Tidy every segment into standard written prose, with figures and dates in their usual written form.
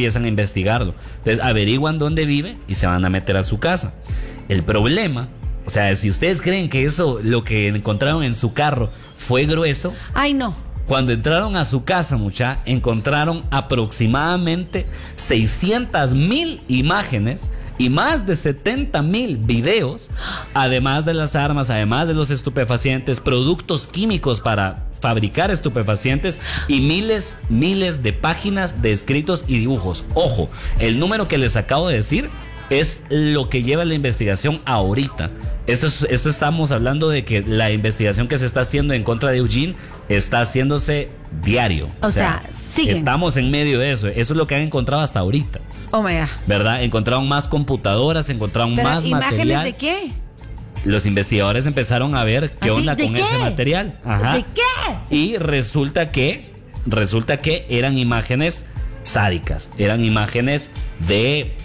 empiezan a investigarlo. Entonces averiguan dónde vive y se van a meter a su casa. El problema, o sea, si ustedes creen que eso, lo que encontraron en su carro fue grueso. Ay, no. Cuando entraron a su casa, mucha, encontraron aproximadamente 600,000 imágenes y más de 70,000 videos, además de las armas, además de los estupefacientes, productos químicos para fabricar estupefacientes y miles de páginas de escritos y dibujos. Ojo, el número que les acabo de decir es lo que lleva la investigación ahorita. Esto estamos hablando de que la investigación que se está haciendo en contra de Eugene está haciéndose diario. O sea, siguen. Estamos en medio de eso. Eso es lo que han encontrado hasta ahorita. Oh my God. ¿Verdad? Encontraron más computadoras, encontraron ¿Pero más imágenes material. de qué? Los investigadores empezaron a ver qué ¿Así? onda ¿De con qué? ese material. Ajá. ¿De qué? Y resulta que eran imágenes sádicas. Eran imágenes de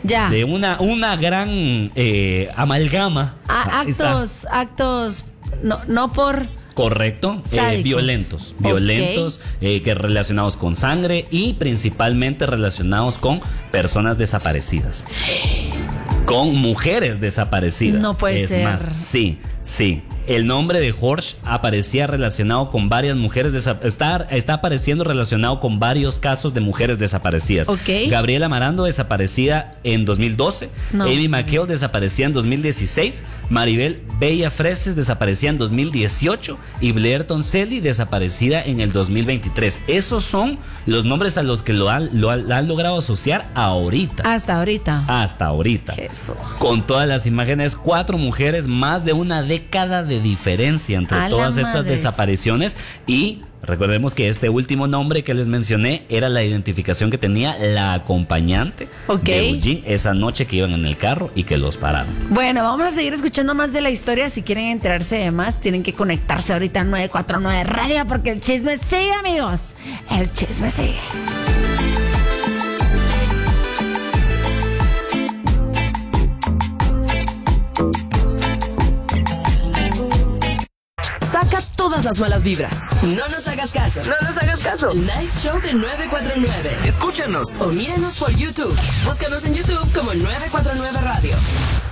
una gran amalgama. Actos, no por... Correcto, violentos, okay. Que relacionados con sangre y principalmente relacionados con personas desaparecidas, con mujeres desaparecidas. No puede ser. Es más, sí. El nombre de Horst aparecía relacionado con varias mujeres está apareciendo relacionado con varios casos de mujeres desaparecidas. Okay. Gabriela Marando desaparecida en 2012, Amy McHale desaparecida en 2016, Maribel Bella Freses desaparecida en 2018 y Blair Tonselli desaparecida en el 2023. Esos son los nombres a los que lo han logrado asociar ahorita. Hasta ahorita. Jesús. Con todas las imágenes, 4 mujeres, más de una década de diferencia entre todas estas desapariciones. Y recordemos que este último nombre que les mencioné era la identificación que tenía la acompañante de Eugene esa noche que iban en el carro y que los pararon. Bueno, vamos a seguir escuchando más de la historia. Si quieren enterarse de más, tienen que conectarse ahorita a 949 Radio porque el chisme sigue, amigos. El chisme sigue. Saca todas las malas vibras. No nos hagas caso. Night Show de 949. Escúchanos O míranos por YouTube. Búscanos en YouTube como 949 Radio.